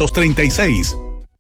449-222-36.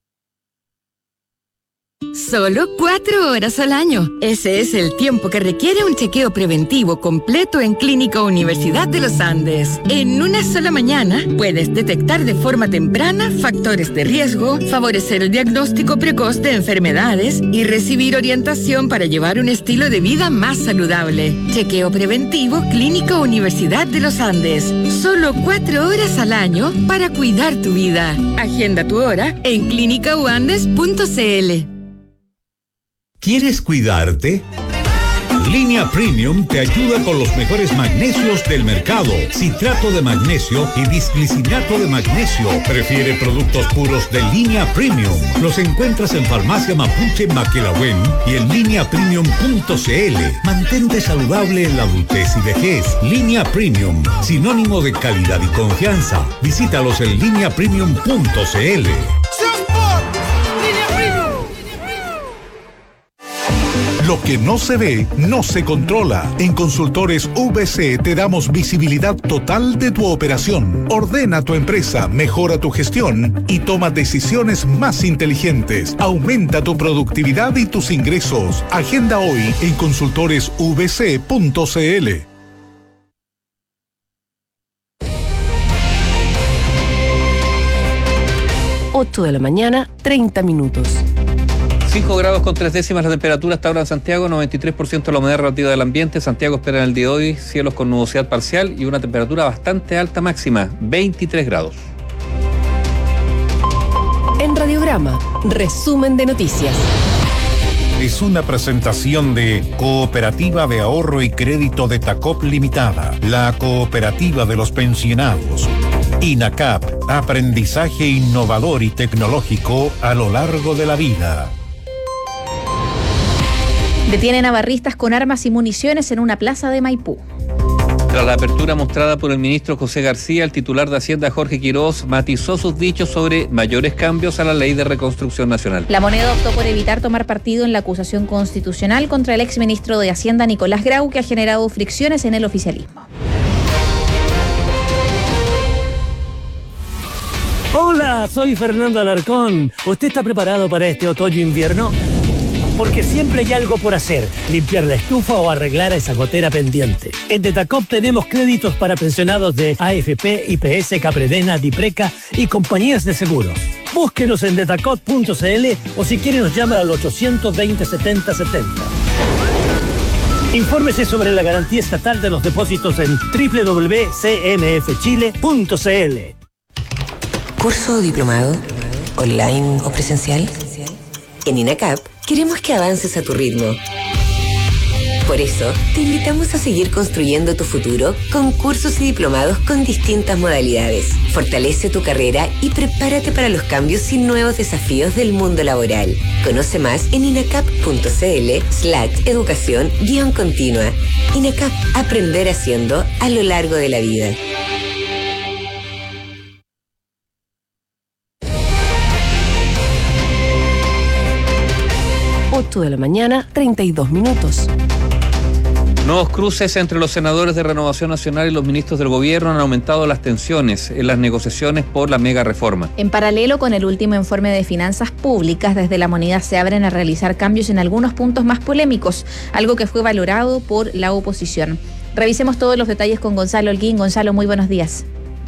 Solo 4 horas al año. Ese es el tiempo que requiere un chequeo preventivo completo en Clínica Universidad de los Andes. En una sola mañana puedes detectar de forma temprana factores de riesgo, favorecer el diagnóstico precoz de enfermedades y recibir orientación para llevar un estilo de vida más saludable. Chequeo preventivo Clínica Universidad de los Andes. Solo 4 horas al año para cuidar tu vida. Agenda tu hora en clinicauandes.cl. ¿Quieres cuidarte? Línea Premium te ayuda con los mejores magnesios del mercado. Citrato de magnesio y bisglicinato de magnesio. Prefiere productos puros de Línea Premium. Los encuentras en Farmacia Mapuche Maquelahuen y en lineapremium.cl. Mantente saludable en la adultez y vejez. Línea Premium, sinónimo de calidad y confianza. Visítalos en lineapremium.cl. Lo que no se ve, no se controla. En Consultores VC te damos visibilidad total de tu operación. Ordena tu empresa, mejora tu gestión y toma decisiones más inteligentes. Aumenta tu productividad y tus ingresos. Agenda hoy en consultoresvc.cl. 8 de la mañana, 30 minutos. 5 grados con 3 décimas la temperatura hasta ahora en Santiago, 93% la humedad relativa del ambiente. Santiago espera en el día de hoy cielos con nubosidad parcial y una temperatura bastante alta máxima, 23 grados. En Radiograma, resumen de noticias. Es una presentación de Cooperativa de Ahorro y Crédito de Tacop Limitada, la cooperativa de los pensionados. INACAP, aprendizaje innovador y tecnológico a lo largo de la vida. Detienen a barristas con armas y municiones en una plaza de Maipú. Tras la apertura mostrada por el ministro José García, el titular de Hacienda Jorge Quiroz matizó sus dichos sobre mayores cambios a la Ley de Reconstrucción Nacional. La Moneda optó por evitar tomar partido en la acusación constitucional contra el exministro de Hacienda Nicolás Grau, que ha generado fricciones en el oficialismo. Hola, soy Fernando Alarcón. ¿Usted está preparado para este otoño-invierno? Porque siempre hay algo por hacer, limpiar la estufa o arreglar esa gotera pendiente. En Detacop tenemos créditos para pensionados de AFP, IPS, Capredena, Dipreca y compañías de seguros. Búsquenos en detacop.cl o si quiere nos llama al 820-7070. Infórmese sobre la garantía estatal de los depósitos en www.cmfchile.cl. ¿Curso o diplomado? ¿Online o presencial? En INACAP queremos que avances a tu ritmo. Por eso, te invitamos a seguir construyendo tu futuro con cursos y diplomados con distintas modalidades. Fortalece tu carrera y prepárate para los cambios y nuevos desafíos del mundo laboral. Conoce más en inacap.cl/educación-continua. INACAP, aprender haciendo a lo largo de la vida. 8 de la mañana, 32 minutos. Nuevos cruces entre los senadores de Renovación Nacional y los ministros del gobierno han aumentado las tensiones en las negociaciones por la mega reforma. En paralelo con el último informe de finanzas públicas, desde la Moneda se abren a realizar cambios en algunos puntos más polémicos, algo que fue valorado por la oposición. Revisemos todos los detalles con Gonzalo Holguín. Gonzalo, muy buenos días.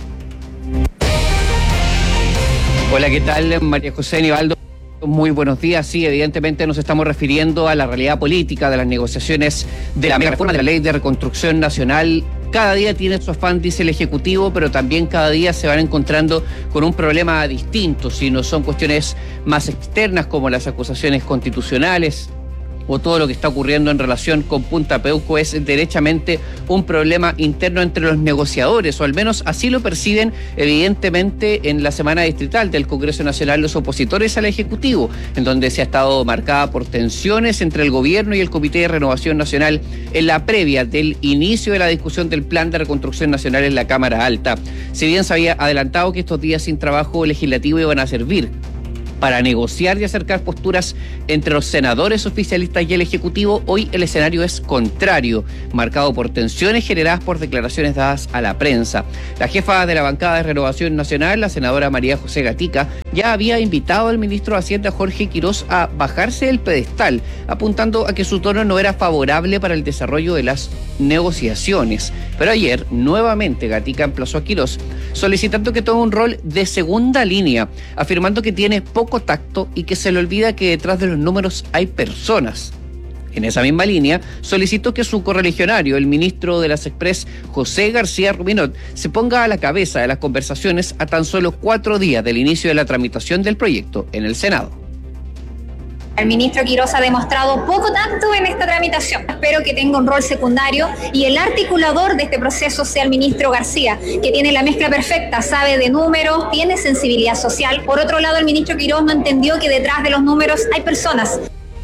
Hola, ¿qué tal? María José Nivaldo. Muy buenos días. Sí, evidentemente nos estamos refiriendo a la realidad política de las negociaciones de la mega reforma de la Ley de Reconstrucción Nacional. Cada día tiene su afán, dice el Ejecutivo, pero también cada día se van encontrando con un problema distinto, si no son cuestiones más externas como las acusaciones constitucionales o todo lo que está ocurriendo en relación con Punta Peuco, es derechamente un problema interno entre los negociadores, o al menos así lo perciben evidentemente en la semana distrital del Congreso Nacional los opositores al Ejecutivo, en donde se ha estado marcada por tensiones entre el gobierno y el Comité de Renovación Nacional en la previa del inicio de la discusión del Plan de Reconstrucción Nacional en la Cámara Alta. Si bien se había adelantado que estos días sin trabajo legislativo iban a servir para negociar y acercar posturas entre los senadores oficialistas y el Ejecutivo, hoy el escenario es contrario, marcado por tensiones generadas por declaraciones dadas a la prensa. La jefa de la bancada de Renovación Nacional, la senadora María José Gatica, ya había invitado al ministro de Hacienda, Jorge Quirós, a bajarse del pedestal, apuntando a que su tono no era favorable para el desarrollo de las negociaciones. Pero ayer, nuevamente, Gatica emplazó a Quirós, solicitando que tome un rol de segunda línea, afirmando que tiene poco tacto y que se le olvida que detrás de los números hay personas. En esa misma línea, solicitó que su correligionario, el ministro de las Express, José García Ruminot, se ponga a la cabeza de las conversaciones a tan solo 4 días del inicio de la tramitación del proyecto en el Senado. El ministro Quirós ha demostrado poco tacto en esta tramitación. Espero que tenga un rol secundario y el articulador de este proceso sea el ministro García, que tiene la mezcla perfecta, sabe de números, tiene sensibilidad social. Por otro lado, el ministro Quirós no entendió que detrás de los números hay personas.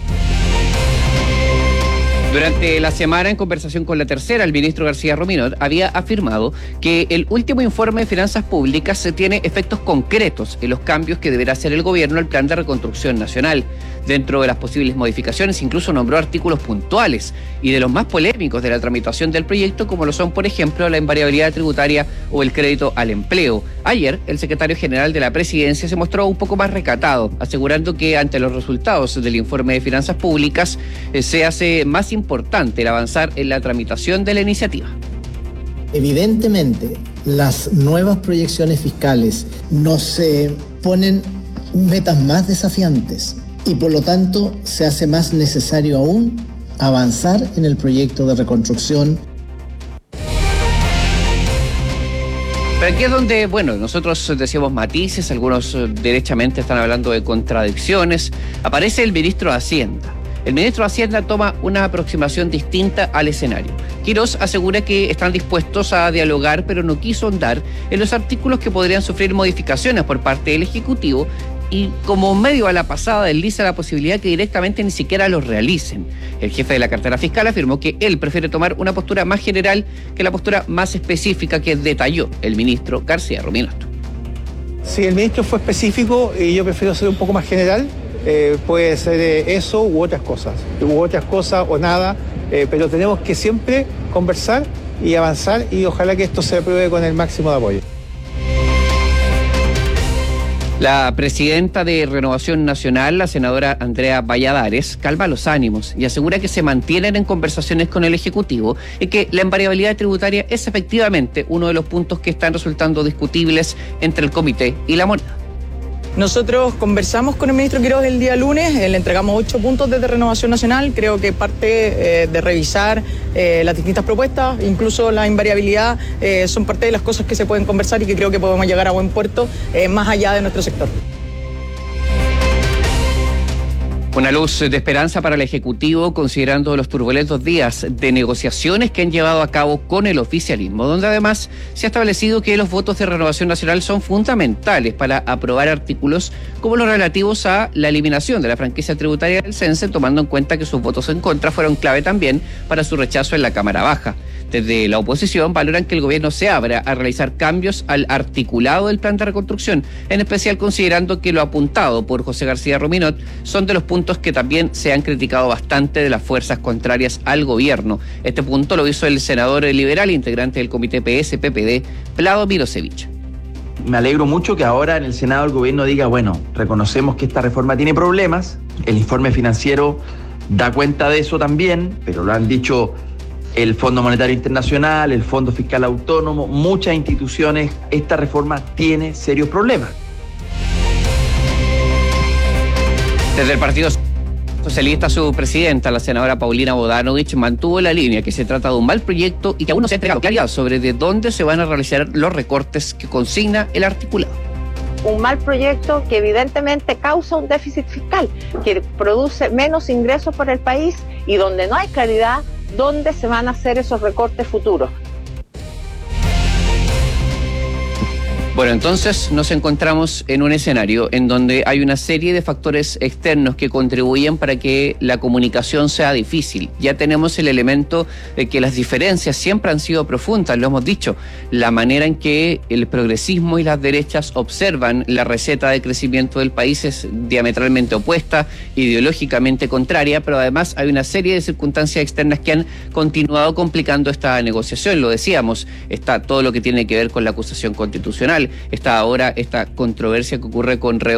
Durante la semana, en conversación con La Tercera, el ministro García Ruminot había afirmado que el último informe de finanzas públicas tiene efectos concretos en los cambios que deberá hacer el gobierno al plan de reconstrucción nacional. Dentro de las posibles modificaciones, incluso nombró artículos puntuales y de los más polémicos de la tramitación del proyecto, como lo son, por ejemplo, la invariabilidad tributaria o el crédito al empleo. Ayer, el secretario general de la Presidencia se mostró un poco más recatado, asegurando que ante los resultados del informe de finanzas públicas se hace más importante el avanzar en la tramitación de la iniciativa. Evidentemente, las nuevas proyecciones fiscales nos ponen metas más desafiantes y por lo tanto se hace más necesario aún avanzar en el proyecto de reconstrucción. Pero aquí es donde, nosotros decíamos matices, algunos derechamente están hablando de contradicciones. Aparece el ministro de Hacienda. El ministro de Hacienda toma una aproximación distinta al escenario. Quirós asegura que están dispuestos a dialogar, pero no quiso ahondar en los artículos que podrían sufrir modificaciones por parte del Ejecutivo, y como medio a la pasada desliza la posibilidad que directamente ni siquiera los realicen. El jefe de la cartera fiscal afirmó que él prefiere tomar una postura más general que la postura más específica que detalló el ministro García Ruminot. Si el ministro fue específico y yo prefiero ser un poco más general, puede ser eso u otras cosas o nada, pero tenemos que siempre conversar y avanzar y ojalá que esto se apruebe con el máximo de apoyo. La presidenta de Renovación Nacional, la senadora Andrea Valladares, calma los ánimos y asegura que se mantienen en conversaciones con el Ejecutivo y que la invariabilidad tributaria es efectivamente uno de los puntos que están resultando discutibles entre el comité y la moneda. Nosotros conversamos con el ministro Quirós el día lunes, le entregamos 8 puntos desde Renovación Nacional. Creo que parte de revisar las distintas propuestas, incluso la invariabilidad, son parte de las cosas que se pueden conversar y que creo que podemos llegar a buen puerto más allá de nuestro sector. Una luz de esperanza para el Ejecutivo, considerando los turbulentos días de negociaciones que han llevado a cabo con el oficialismo, donde además se ha establecido que los votos de Renovación Nacional son fundamentales para aprobar artículos como los relativos a la eliminación de la franquicia tributaria del CENSE, tomando en cuenta que sus votos en contra fueron clave también para su rechazo en la Cámara Baja. Desde la oposición valoran que el gobierno se abra a realizar cambios al articulado del plan de reconstrucción, en especial considerando que lo apuntado por José García Ruminot son de los puntos que también se han criticado bastante de las fuerzas contrarias al gobierno. Este punto lo hizo el senador liberal, integrante del comité PS-PPD, Vlado Milosevich. Me alegro mucho que ahora en el Senado el gobierno diga, reconocemos que esta reforma tiene problemas, el informe financiero da cuenta de eso también, pero lo han dicho el Fondo Monetario Internacional, el Fondo Fiscal Autónomo, muchas instituciones, esta reforma tiene serios problemas. Desde el Partido Socialista, su presidenta, la senadora Paulina Bodanovich, mantuvo la línea que se trata de un mal proyecto y que aún no se ha entregado claridad sobre de dónde se van a realizar los recortes que consigna el articulado. Un mal proyecto que evidentemente causa un déficit fiscal, que produce menos ingresos para el país y donde no hay claridad dónde se van a hacer esos recortes futuros. Bueno, entonces nos encontramos en un escenario en donde hay una serie de factores externos que contribuyen para que la comunicación sea difícil. Ya tenemos el elemento de que las diferencias siempre han sido profundas, lo hemos dicho. La manera en que el progresismo y las derechas observan la receta de crecimiento del país es diametralmente opuesta, ideológicamente contraria, pero además hay una serie de circunstancias externas que han continuado complicando esta negociación. Lo decíamos, está todo lo que tiene que ver con la acusación constitucional, está ahora esta controversia que ocurre con